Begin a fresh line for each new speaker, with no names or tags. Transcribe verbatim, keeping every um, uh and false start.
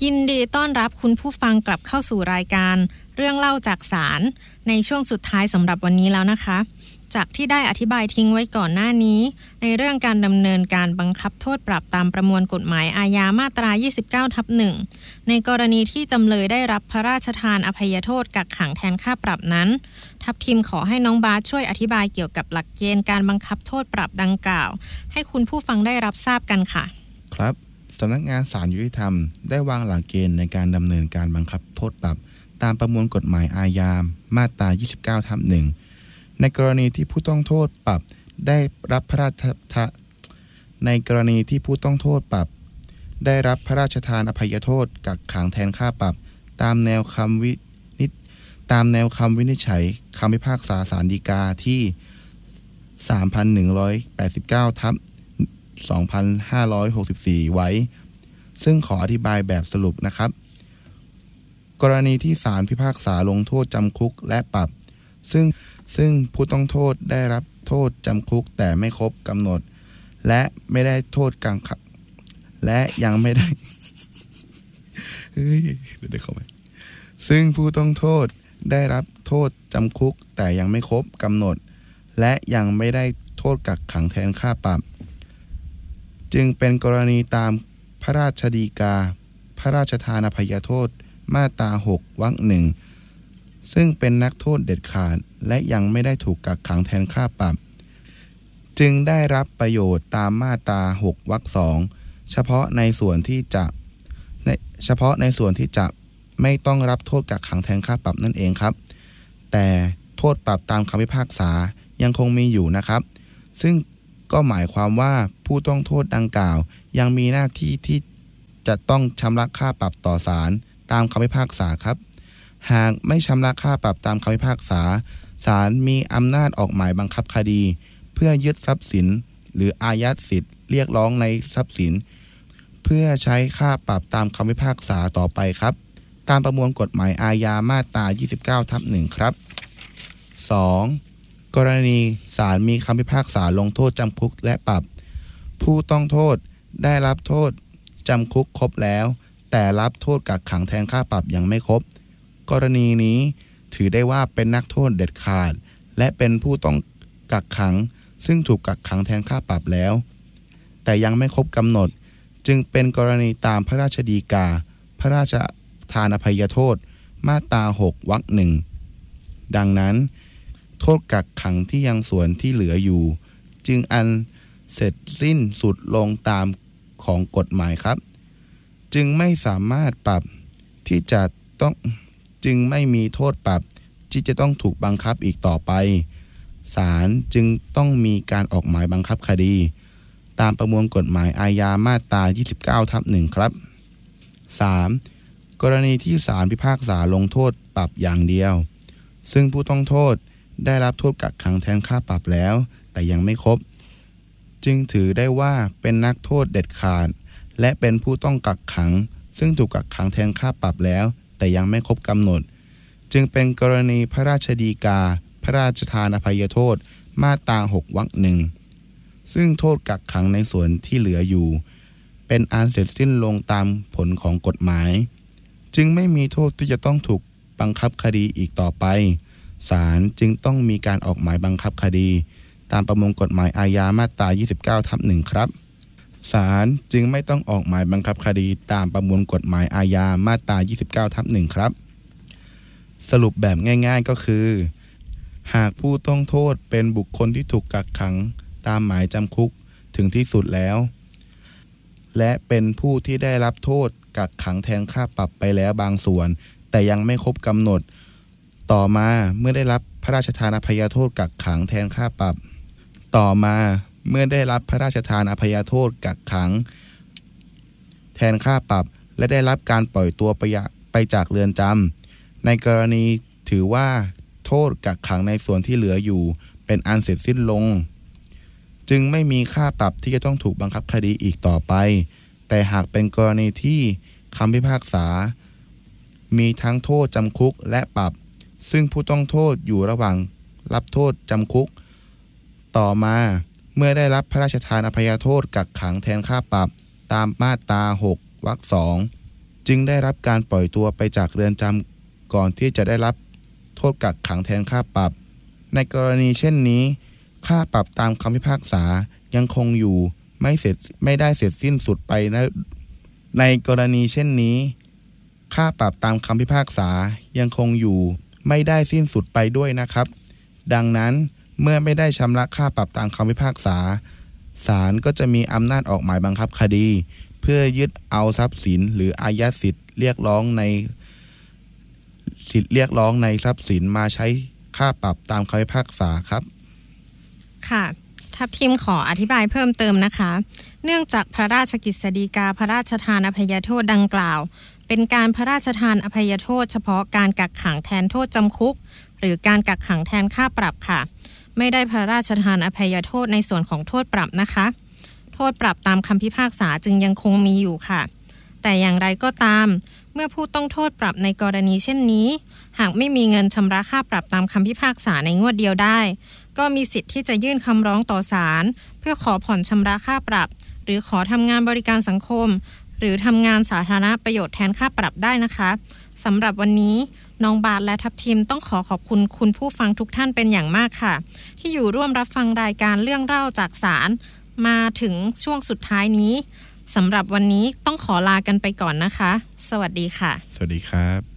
ยินดีต้อนรับคุณผู้ฟังกลับเข้าสู่รายการเรื่องเล่าจากศาลในช่วงสุดท้ายสำหรับวันนี้แล้วนะคะจากที่ได้อธิบายทิ้งไว้ก่อนหน้านี้ในเรื่องการดำเนินการบังคับโทษปรับตามประมวลกฎหมายอาญามาตรา ยี่สิบเก้าทับหนึ่ง ในกรณีที่จำเลยได้รับพระราชทานอภัยโทษกักขังแทนค่าปรับนั้นทัพทีมขอให้น้องบาสช่วยอธิบายเกี่ยวกับหลักเกณฑ์การบังคับโทษปรับดังกล่าวให้คุณผู้ฟังได้รับทราบกันค่ะ
ครับสำนักงานศาลยุติธรรมได้วางหลักเกณฑ์ในการดำเนินการบังคับโทษปรับตามประมวลกฎหมายอาญามาตรา ยี่สิบเก้าทับหนึ่ง ในกรณีที่ผู้ต้องโทษปรับได้รับพระราชทานในกรณีที่ผู้ต้องโทษปรับได้รับพระราชทานอภัยโทษกักขังแทนค่าปรับตามแนวคำวินิจตามแนวคำวินิจฉัยคำพิพากษาศาลฎีกาที่ สามพันหนึ่งร้อยแปดสิบเก้าทับสองพันห้าร้อยหกสิบสี่ ไว้ซึ่งขออธิบายแบบสรุปนะครับกรณีที่ศาลพิพากษาลงโทษจำคุกและปรับซึ่งซึ่งผู้ต้องโทษได้รับโทษจำคุกแต่ไม่ครบกำหนดและไม่ได้โทษกักขังและยังไม่ได้เฮ้ยเดี๋ยวเข้าไปซึ่งผู้ต้องโทษได้รับโทษจำคุกแต่ยังไม่ครบกำหนดและยังไม่ได้โทษกักขังแทนค่าปรับจึงเป็นกรณีตามพระราชฎีกาพระราชทานอภัยโทษมาตราหกวรรคหนึ่งซึ่งเป็นนักโทษเด็ดขาดและยังไม่ได้ถูกกักขังแทนค่าปรับจึงได้รับประโยชน์ตามมาตราหกวรรคสองเฉพาะในส่วนที่จะในเฉพาะในส่วนที่จะไม่ต้องรับโทษกักขังแทนค่าปรับนั่นเองครับแต่โทษปรับตามคำพิพากษายังคงมีอยู่นะครับซึ่งก็หมายความว่าผู้ต้องโทษดังกล่าวยังมีหน้าที่ที่จะต้องชำระค่าปรับต่อศาลตามคำพิพากษาครับหากไม่ชำระค่าปรับตามคำพิพากษาศาลมีอำนาจออกหมายบังคับคดีเพื่อยึดทรัพย์สินหรืออายัดสิทธิ์เรียกร้องในทรัพย์สินเพื่อใช้ค่าปรับตามคำพิพากษาต่อไปครับตามประมวลกฎหมายอาญามาตรา ยี่สิบเก้าทับหนึ่ง ครับ สอง กรณีศาลมีคำพิพากษาลงโทษจำคุกและปรับผู้ต้องโทษได้รับโทษจำคุกครบแล้วแต่รับโทษกักขังแทนค่าปรับยังไม่ครบกรณีนี้ถือได้ว่าเป็นนักโทษเด็ดขาดและเป็นผู้ต้องกักขังซึ่งถูกกักขังแทนค่าปรับแล้วแต่ยังไม่ครบกำหนดจึงเป็นกรณีตามพระราชฎีกาพระราชทานอภัยโทษมาตราหกวรรคหนึ่งดังนั้นโทษกักขังที่ยังส่วนที่เหลืออยู่จึงอันเสร็จสิ้นสุดลงตามของกฎหมายครับจึงไม่สามารถปรับที่จะต้องจึงไม่มีโทษปรับที่จะต้องถูกบังคับอีกต่อไปศาลจึงต้องมีการออกหมายบังคับคดีตามประมวลกฎหมายอาญามาตรา ยี่สิบเก้าทับหนึ่ง ครับ สาม กรณีที่ศาลพิพากษาลงโทษปรับอย่างเดียวซึ่งผู้ต้องโทษได้รับโทษกักขังแทนค่าปรับแล้วแต่ยังไม่ครบจึงถือได้ว่าเป็นนักโทษเด็ดขาดและเป็นผู้ต้องกักขังซึ่งถูกกักขังแทนค่าปรับแล้วแต่ยังไม่ครบกำหนดจึงเป็นกรณีพระราชฎีกาพระราชทานอภัยโทษมาตราหกวรรคหนึ่งซึ่งโทษกักขังในส่วนที่เหลืออยู่เป็นอันเสร็จสิ้นลงตามผลของกฎหมายจึงไม่มีโทษที่จะต้องถูกบังคับคดีอีกต่อไปศาลจึงต้องมีการออกหมายบังคับคดีตามประมวลกฎหมายอาญามาตรา ยี่สิบเก้าทับหนึ่ง ครับศาลจึงไม่ต้องออกหมายบังคับคดีตามประมวลกฎหมายอาญามาตรา ยี่สิบเก้าทับหนึ่ง ครับสรุปแบบง่ายๆก็คือหากผู้ต้องโทษเป็นบุคคลที่ถูกกักขังตามหมายจำคุกถึงที่สุดแล้วและเป็นผู้ที่ได้รับโทษกักขังแทนค่าปรับไปแล้วบางส่วนแต่ยังไม่ครบกำหนดต่อมาเมื่อได้รับพระราชทานอภัยโทษกักขังแทนค่าปรับต่อมาเมื่อได้รับพระราชทานอภัยโทษกักขังแทนค่าปรับและได้รับการปล่อยตัวไปไปจากเรือนจำในกรณีถือว่าโทษกักขังในส่วนที่เหลืออยู่เป็นอันเสร็จสิ้นลงจึงไม่มีค่าปรับที่จะต้องถูกบังคับคดีอีกต่อไปแต่หากเป็นกรณีที่คำพิพากษามีทั้งโทษจำคุกและปรับซึ่งผู้ต้องโทษอยู่ระหว่างรับโทษจำคุกต่อมาเมื่อได้รับพระราชทานอภัยโทษกักขังแทนค่าปรับตามมาตราหกวรรคสองจึงได้รับการปล่อยตัวไปจากเรือนจำก่อนที่จะได้รับโทษกักขังแทนค่าปรับในกรณีเช่นนี้ค่าปรับตามคำพิพากษายังคงอยู่ไม่เสร็จไม่ได้เสร็จสิ้นสุดไปนะในกรณีเช่นนี้ค่าปรับตามคำพิพากษายังคงอยู่ไม่ได้สิ้นสุดไปด้วยนะครับดังนั้นเมื่อไม่ได้ชำระค่าปรับตามคำพิพากษาศาลก็จะมีอำนาจออกหมายบังคับคดีเพื่อยึดเอาทรัพย์สินหรืออายัดสิทธิ์เรียกร้องในสิทธิ์เรียกร้องในทรัพย์สินมาใช้ค่าปรับตามคำพิพากษาครับ
ค่ะทัพทีมขออธิบายเพิ่มเติมนะคะเนื่องจากพระราชกฤษฎีกาพระราชทานอภัยโทษดังกล่าวเป็นการพระราชทานอภัยโทษเฉพาะการกักขังแทนโทษจำคุกหรือการกักขังแทนค่าปรับค่ะไม่ได้พระราชทานอภัยโทษในส่วนของโทษปรับนะคะโทษปรับตามคำพิพากษาจึงยังคงมีอยู่ค่ะแต่อย่างไรก็ตามเมื่อผู้ต้องโทษปรับในกรณีเช่นนี้หากไม่มีเงินชำระค่าปรับตามคำพิพากษาในงวดเดียวได้ก็มีสิทธิ์ที่จะยื่นคำร้องต่อศาลเพื่อขอผ่อนชำระค่าปรับหรือขอทำงานบริการสังคมหรือทำงานสาธารณประโยชน์แทนค่าปรับได้นะคะสำหรับวันนี้น้องบาสและทัพทีมต้องขอขอบคุณคุณผู้ฟังทุกท่านเป็นอย่างมากค่ะที่อยู่ร่วมรับฟังรายการเรื่องเล่าจากศาลมาถึงช่วงสุดท้ายนี้สำหรับวันนี้ต้องขอลากันไปก่อนนะคะสวัสดีค่ะ
สวัสดีครับ